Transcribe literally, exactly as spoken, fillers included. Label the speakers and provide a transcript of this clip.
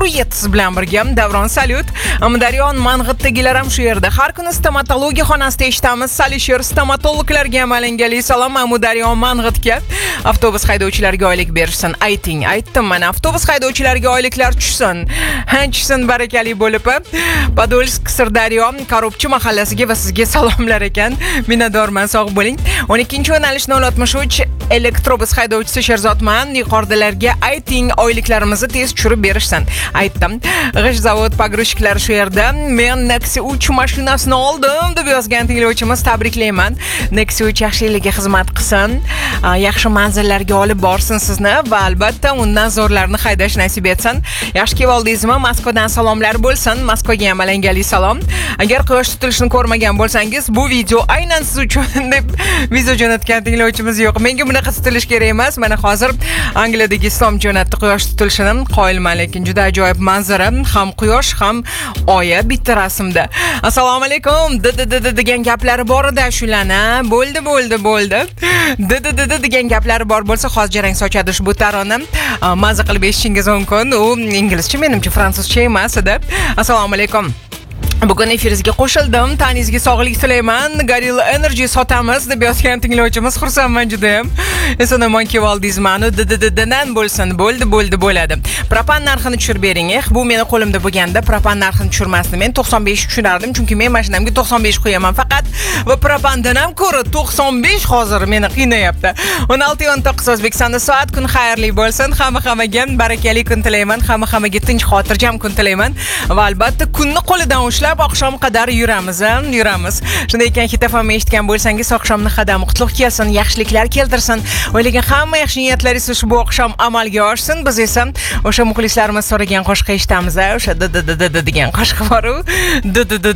Speaker 1: yetti siz bilan birga. Davron salyut. Amudaryo Mang'itdagilar ham shu yerda. Har kuni stomatologiya xonasida eshitamiz. Salisher stomatologlarga ham alangali salom. Amudaryo Mang'itga avtobus haydovchilariga oylik berishsin. Ayting, aytdim mana avtobus haydovchilariga oyliklar tushsin. Ha, tushsin barakali bo'lib. Podolsk, Sirdaryo, Korobchi mahallasiga va sizga salomlar ekan. Minnatdorman, sog' bo'ling. o'n ikkinchi yo'nalish nol oltmish uch elektrobus haydovchisi Sherzodman. Yuqoridalarga ayting, oyliklarimizni tez tushirib berishsin. Aytdim. G'ish zavod pogruzchiklari shu yerda. Men Nexia uch mashinasini oldim deb yozgan tinglovchimiz, tabriklayman. Nexia uch yaxshiligiga xizmat qilsin, yaxshi manzillarga olib borsin sizni va albatta undan zo'rlarni haydash nasib etsin. Yaxshi keldingizmi? Moskvadan salomlar bo'lsin. Moskvaga ham alangali salom. Agar quyosh tutilishini ko'rmagan bo'lsangiz, bu video aynan siz uchun deb video jo'natgan tinglovchimiz yo'q. Menga bunaqa tutilish kerak emas. Mana hozir Angliyadagi Islom jo'natdi quyosh tutilishini. Qoyilman, lekin juda ajoyib manzara, ham quyosh, ham oya bitta rasmda. Assalomu alaykum. Didi degan gaplari bor edi shularni. Bo'ldi, bo'ldi, bo'ldi. Didi degan gaplari bor bo'lsa, hozir jarang sochadi ushbu tarona. Mazza qilib eshitishingiz mumkin. U inglizcha, menimcha fransuzcha emas edi. Assalomu alaykum. Bugun efirimizga qo'shildim. Taningizga sog'lik tilayman. Gorilla Energy sotamiz deb yozgan tinglovchimiz, xursandman juda ham. Eson-omon keldingizmi? Didididan bo'lsin. Bo'ldi, bo'ldi, bo'ladi. Propan narxini tushirib bering. Eh, bu meni qo'limda bo'lganda propan narxini tushirmasdim. Men to'qson besh tushirardim, chunki men mashinamga to'qson besh qo'yaman faqat va propandan ham ko'ra to'qson besh hozir meni qiynayapti. o'n olti o'n to'qqiz O'zbekistonda soat. Kun xayrli bo'lsin. Hamma-hammaga barakali kun tilayman. Hamma-hammaga tinch, xotirjam kun tilayman va albatta kunni qo'lidan ushlab oqshom qadar yuramiz, yuramiz. Shunday ekan, Hit F M eshitgan bo'lsangiz, oqshomni qadam qutlug' kelsin, yaxshiliklar keltirsin. O'ylagan hamma yaxshi niyatlaringiz ushbu oqshom amalga oshsin. Biz esa o'sha muxlislarimiz so'ragan qo'shiq eshitamiz, o'sha d d d d degan qo'shiq bor-u. D d d